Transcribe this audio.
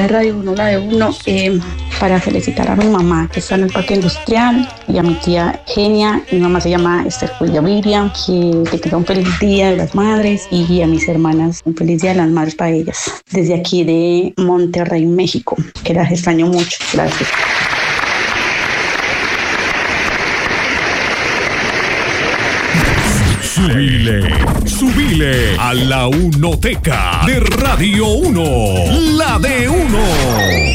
de Radio 1, la de uno, para felicitar a mi mamá que está en el parque industrial y a mi tía Genia. Mi mamá se llama Esther Gaviria, que te queda un feliz día de las madres, y a mis hermanas un feliz día de las madres para ellas. Desde aquí de Monterrey, México, que las extraño mucho. Gracias. Subile a la Unoteca de Radio 1, la de 1.